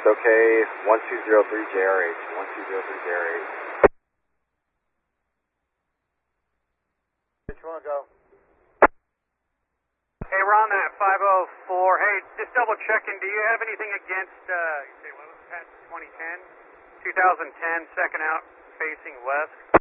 okay, 1203 JRH, 1203 JRH. Which one go? Hey, Ron, that 504. Hey, just double checking. Do you have anything against, what was that, 2010? 2010, second out, facing west?